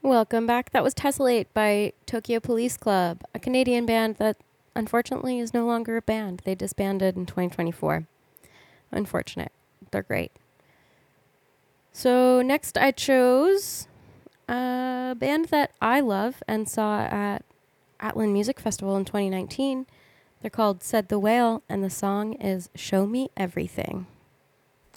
Welcome back. That was Tessellate by Tokyo Police Club, a Canadian band that unfortunately is no longer a band. They disbanded in 2024. Unfortunate. They're great. So next I chose a band that I love and saw at Atlin Music Festival in 2019. They're called Said the Whale, and the song is Show Me Everything.